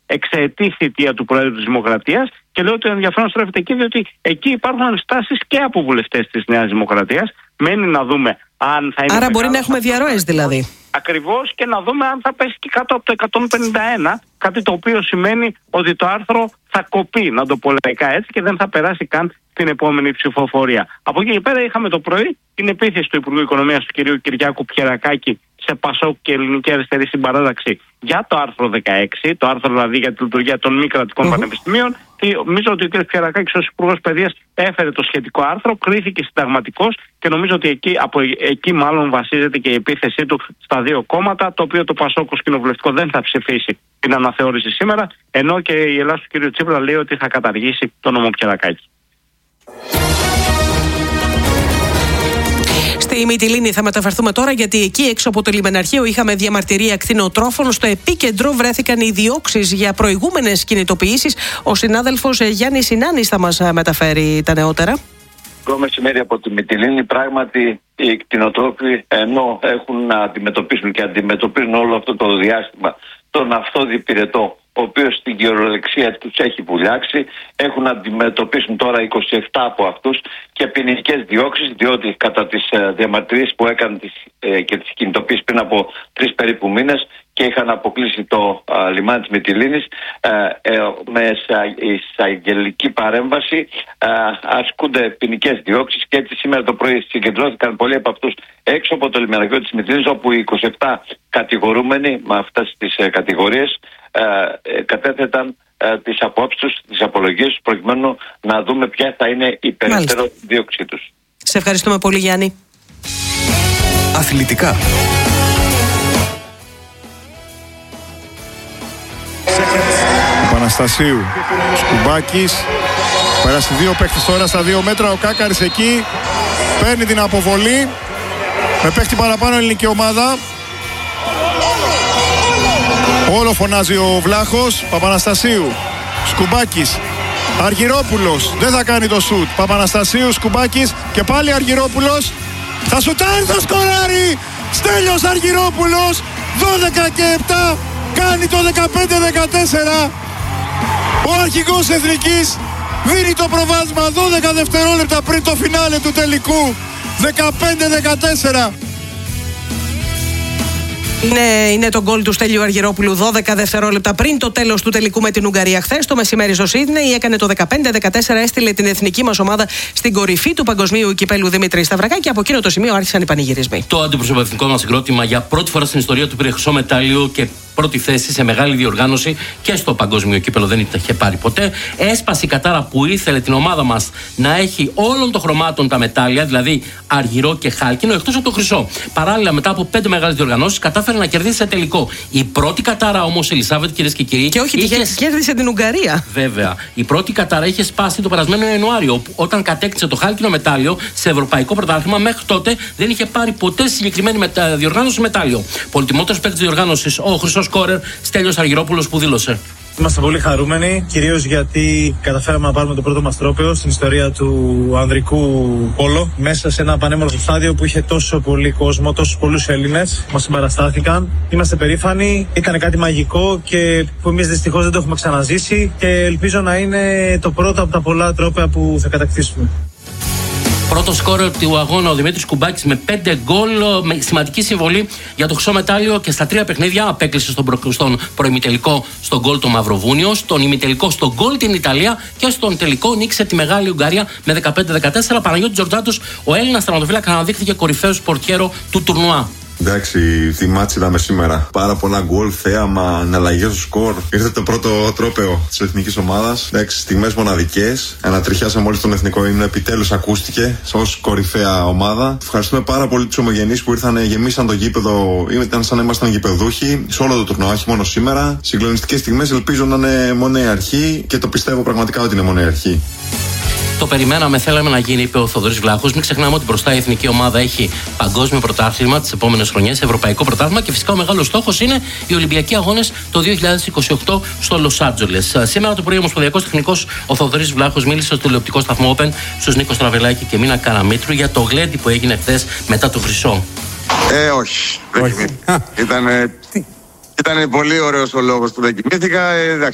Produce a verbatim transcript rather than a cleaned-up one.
εξαετή θητεία του Προέδρου της Δημοκρατίας. Και λέω ότι το ενδιαφέρον στρέφεται εκεί, διότι εκεί υπάρχουν στάσεις και από βουλευτές της Νέας Δημοκρατίας. Μένει να δούμε αν θα είναι. Άρα μπορεί να έχουμε διαρροές δηλαδή. Ακριβώς, και να δούμε αν θα πέσει και κάτω από το εκατόν πενήντα ένα, κάτι το οποίο σημαίνει ότι το άρθρο θα κοπεί, να το πω λαϊκά έτσι, και δεν θα περάσει καν την επόμενη ψηφοφορία. Από εκεί και πέρα είχαμε το πρωί την επίθεση του Υπουργού Οικονομίας του κ. Κυριάκου Πιερακάκη σε Πασόκ και Ελληνική Αριστερή Συμπαράταξη για το άρθρο δεκαέξι, το άρθρο δηλαδή για τη λειτουργία των μη κρατικών mm-hmm. πανεπιστημίων. Νομίζω ότι ο κ. Πιερακάκης ως Υπουργός Παιδείας έφερε το σχετικό άρθρο, κρίθηκε συνταγματικός και νομίζω ότι εκεί, από εκεί μάλλον βασίζεται και η επίθεσή του στα δύο κόμματα, το οποίο το Πασόκ ως κοινοβουλευτικό δεν θα ψηφίσει την αναθεώρηση σήμερα, ενώ και η Ελλάδα του κ. Τσίπρα λέει ότι θα καταργήσει το νόμο Πιερακάκη. Στη Μυτιλήνη θα μεταφερθούμε τώρα, γιατί εκεί έξω από το λιμεναρχείο είχαμε διαμαρτυρία κτηνοτρόφων. Στο επίκεντρο βρέθηκαν οι διώξεις για προηγούμενες κινητοποιήσεις. Ο συνάδελφος Γιάννης Συνάνης θα μας μεταφέρει τα νεότερα. Το μεσημέρι από τη Μυτιλήνη, πράγματι οι κτηνοτρόφοι, ενώ έχουν να αντιμετωπίσουν και αντιμετωπίζουν όλο αυτό το διάστημα τον αυτόδη πυρετό, ο οποίος στην κυριολεξία τους έχει βουλιάξει, έχουν να αντιμετωπίσουν τώρα είκοσι επτά από αυτούς και ποινικές διώξεις, διότι κατά τις ε, διαμαρτυρίες που έκαναν τις, ε, και τις κινητοποίησεις πριν από τρεις περίπου μήνες και είχαν αποκλείσει το ε, λιμάνι της Μυτιλήνης, ε, ε, με εισαγγελική παρέμβαση ε, ασκούνται ποινικές διώξεις, και έτσι σήμερα το πρωί συγκεντρώθηκαν πολλοί από αυτούς έξω από το λιμεναρχείο της Μυτιλήνης, όπου οι είκοσι επτά κατηγορούμενοι με αυτές τις ε, κατηγορίες ε, ε, κατέθεταν ε, τις απόψεις τους, τις απολογίες τους, προκειμένου να δούμε ποια θα είναι η περαιτέρω δίωξή τους. Σε ευχαριστούμε πολύ, Γιάννη. Αθλητικά. Παναστασίου, Σκουμπάκης, πέρασε δύο παίκτες τώρα στα δύο μέτρα, ο Κάκαρης εκεί, παίρνει την αποβολή, με παίχτη παραπάνω ελληνική ομάδα. Όλο φωνάζει ο Βλάχος, Παπαναστασίου, Σκουμπάκης, Αργυρόπουλος, δεν θα κάνει το σουτ, Παπαναστασίου, Σκουμπάκης και πάλι Αργυρόπουλος, θα σουτάρει, θα σκοράρει, Στέλιος Αργυρόπουλος, δώδεκα και επτά, κάνει το δεκαπέντε δεκατέσσερα, ο αρχηγός Εθνικής δίνει το προβάδισμα δώδεκα δευτερόλεπτα πριν το φινάλε του τελικού, δεκαπέντε δεκατέσσερα. Είναι, είναι το γκολ του Στέλιου Αργυρόπουλου δώδεκα δευτερόλεπτα πριν το τέλος του τελικού με την Ουγγαρία χθες το μεσημέρι στο Σίδνεϊ. Έκανε το δεκαπέντε δεκατέσσερα, έστειλε την εθνική μας ομάδα στην κορυφή του παγκοσμίου κυπέλου Δημήτρη Σταυρακάκη, και από εκείνο το σημείο άρχισαν οι πανηγυρισμοί. Το αντιπροσωπευτικό μας συγκρότημα για πρώτη φορά στην ιστορία του πήρε χρυσό μετάλλιο και πρώτη θέση σε μεγάλη διοργάνωση και στο παγκόσμιο κύπελο, δεν είχε πάρει ποτέ. Έσπασε η κατάρα που ήθελε την ομάδα μας να έχει όλων των χρωμάτων τα μετάλλια, δηλαδή αργυρό και χάλκινο, εκτός από το χρυσό. Παράλληλα, μετά από πέντε μεγάλες διοργανώσεις, κατάφερε να κερδίσει σε τελικό. Η πρώτη κατάρα όμως, Ελισάβετ, κυρίες και κύριοι. Και όχι, είχε... κέρδισε την Ουγγαρία. Βέβαια. Η πρώτη κατάρα είχε σπάσει το περασμένο Ιανουάριο, όταν κατέκτησε το χάλκινο μετάλλιο σε ευρωπαϊκό πρωτάθλημα. Μέχρι τότε δεν είχε πάρει ποτέ συγκεκριμένη μετα... διοργάνωση μετάλλιο. Πολυτιμότερος παίκτης διοργάνωσης, ο χρυσός σκόρερ Στέλιος Αργυρόπουλος, που δήλωσε: Είμαστε πολύ χαρούμενοι, κυρίως γιατί καταφέραμε να πάρουμε το πρώτο μας τρόπαιο στην ιστορία του ανδρικού πόλο, μέσα σε ένα πανέμορφο στάδιο που είχε τόσο πολύ κόσμο, τόσους πολλούς Έλληνες. Μας συμπαραστάθηκαν. Είμαστε περήφανοι. Ήταν κάτι μαγικό και που εμείς δυστυχώς δεν το έχουμε ξαναζήσει, και ελπίζω να είναι το πρώτο από τα πολλά τρόπαια που θα κατακτήσουμε. Πρώτο σκόρερ του αγώνα ο Δημήτρης Κουμπάκης με πέντε γκολ, με σημαντική συμβολή για το χρυσό μετάλλιο, και στα τρία παιχνίδια απέκλεισε στον, προ... στον προημιτελικό στον γκολ το Μαυροβούνιο, στον ημιτελικό στον γκολ την Ιταλία και στον τελικό νίκησε τη μεγάλη Ουγγαρία με δεκαπέντε δεκατέσσερα. Παναγιώτης Τζορτζάτος, ο Έλληνας τερματοφύλακας, αναδείχθηκε κορυφαίος πορτιέρο του τουρνουά. Εντάξει, τη μάτς είδαμε σήμερα. Πάρα πολλά γκολ, θέαμα, αναλλαγές στο σκορ. Ήρθε το πρώτο τρόπαιο της εθνικής ομάδας. Εντάξει, στιγμές μοναδικές. Ανατριχιάσαμε όλοι στον εθνικό ύμνο. Επιτέλους ακούστηκε ως κορυφαία ομάδα. Ευχαριστούμε πάρα πολύ τους ομογενείς που ήρθαν, γεμίσαν το γήπεδο. Ήταν σαν να ήμασταν γηπεδούχοι σε όλο το τουρνουά, όχι μόνο σήμερα. Συγκλονιστικές στιγμές. Ελπίζω να είναι μονή αρχή και το πιστεύω πραγματικά ότι είναι μονή αρχή. Το περιμέναμε, θέλαμε να γίνει, είπε ο Θοδωρής Βλάχος. Μην ξεχνάμε ότι μπροστά η εθνική ομάδα έχει παγκόσμιο πρωτάθλημα τις επόμενες χρονιές, ευρωπαϊκό πρωτάθλημα, και φυσικά ο μεγάλος στόχος είναι οι Ολυμπιακοί Αγώνες το δύο χιλιάδες είκοσι οκτώ στο Λος Άντζελες. Σήμερα το πρωί, ο ομοσπονδιακός τεχνικός ο Θοδωρής Βλάχος μίλησε στο τηλεοπτικό σταθμό Open στους Νίκο Στραβελάκη και Μίνα Καραμήτρου για το γλέντι που έγινε χθες μετά το χρυσό. Ε, όχι. Ήταν, ήταν πολύ ωραίος ο λόγος που δεν κοιμήθηκα. Ε,